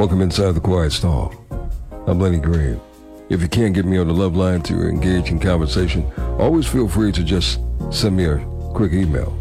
Welcome inside the Quiet Storm. I'm Lenny Green. If you can't get me on the love line to engage in conversation, always feel free to just send me a quick email,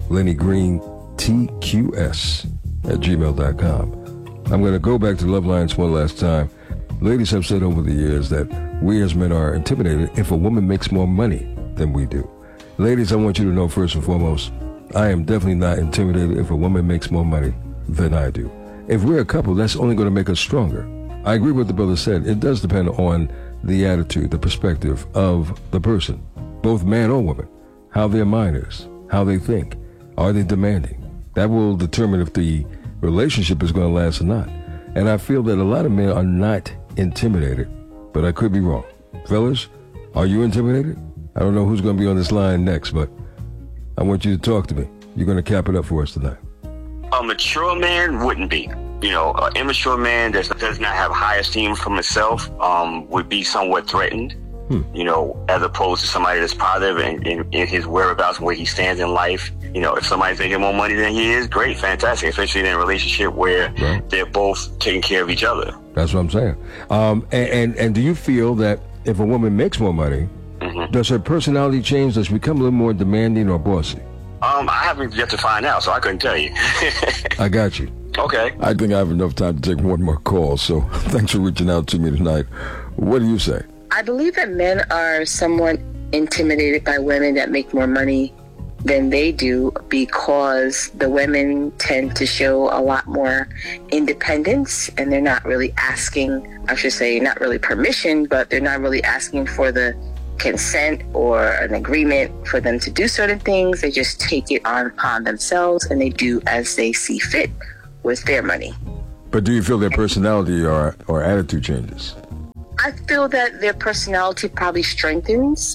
lennygreen@gmail.com. I'm going to go back to love lines one last time. Ladies have said over the years that we as men are intimidated if a woman makes more money than we do. Ladies, I want you to know first and foremost, I am definitely not intimidated if a woman makes more money than I do. If we're a couple, that's only going to make us stronger. I agree with what the brother said. It does depend on the attitude, the perspective of the person, both man or woman, how their mind is, how they think. Are they demanding? That will determine if the relationship is going to last or not. And I feel that a lot of men are not intimidated, but I could be wrong. Fellas, are you intimidated? I don't know who's going to be on this line next, but I want you to talk to me. You're going to cap it up for us tonight. A mature man wouldn't be. An immature man that does not have high esteem for himself would be somewhat threatened, as opposed to somebody that's positive in his whereabouts and where he stands in life. If somebody's making more money than he is, great, fantastic, especially in a relationship where they're both taking care of each other. That's what I'm saying. And do you feel that if a woman makes more money, does her personality change? Does she become a little more demanding or bossy? I haven't yet to find out, so I couldn't tell you. I got you. Okay. I think I have enough time to take one more call, so thanks for reaching out to me tonight. What do you say? I believe that men are somewhat intimidated by women that make more money than they do because the women tend to show a lot more independence, and they're not really asking, I should say, not really permission, but they're not really asking for the consent or an agreement for them to do certain things. They just take it upon themselves and they do as they see fit with their money. But do you feel their personality or attitude changes? I feel that their personality probably strengthens,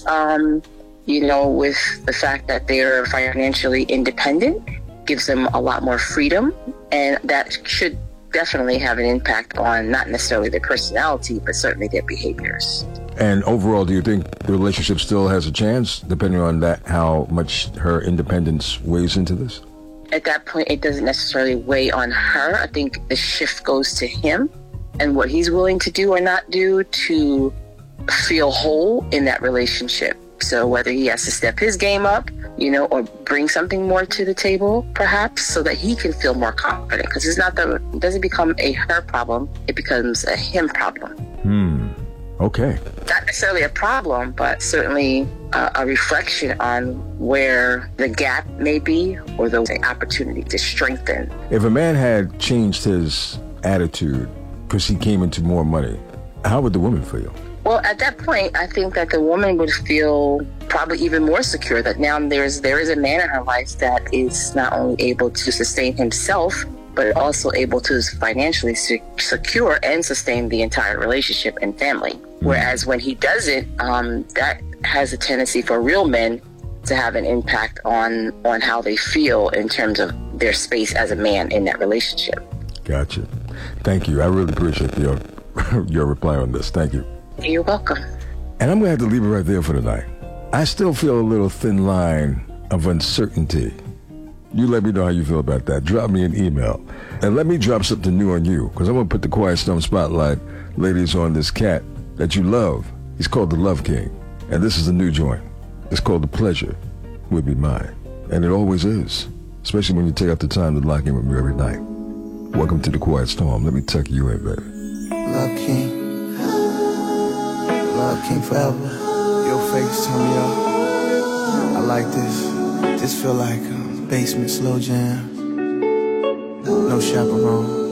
with the fact that they're financially independent, gives them a lot more freedom, and that should definitely have an impact on not necessarily their personality, but certainly their behaviors. And overall, do you think the relationship still has a chance, depending on that, how much her independence weighs into this? At that point, it doesn't necessarily weigh on her. I think the shift goes to him and what he's willing to do or not do to feel whole in that relationship. So whether he has to step his game up, or bring something more to the table, perhaps, so that he can feel more confident. Because it doesn't become a her problem, it becomes a him problem. Okay. Not necessarily a problem, but certainly a reflection on where the gap may be or the opportunity to strengthen. If a man had changed his attitude because he came into more money, how would the woman feel? Well, at that point, I think that the woman would feel probably even more secure that now there is a man in her life that is not only able to sustain himself, but also able to financially secure and sustain the entire relationship and family. Whereas when he doesn't, that has a tendency for real men to have an impact on how they feel in terms of their space as a man in that relationship. Gotcha. Thank you. I really appreciate your reply on this. Thank you. You're welcome. And I'm going to have to leave it right there for tonight. I still feel a little thin line of uncertainty. You let me know how you feel about that. Drop me an email. And let me drop something new on you, because I'm going to put the Quiet Storm spotlight, ladies, on this cat that you love. He's called the Love King. And this is a new joint. It's called The Pleasure Would Be Mine. And it always is, especially when you take out the time to lock in with me every night. Welcome to the Quiet Storm. Let me tuck you in, baby. Love King. Love King forever. Your face turn me up. I like this. This feel like a basement slow jam. No chaperone.